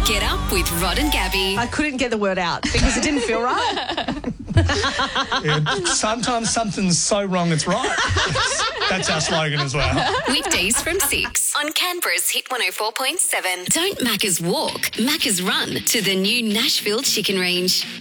Get up with Rod and Gabby. I couldn't get the word out because it didn't feel right. Yeah, sometimes something's so wrong it's right. That's our slogan as well. Weekdays from 6 on Canberra's Hit 104.7. Don't Macca's walk, Macca's run to the new Nashville Chicken Range.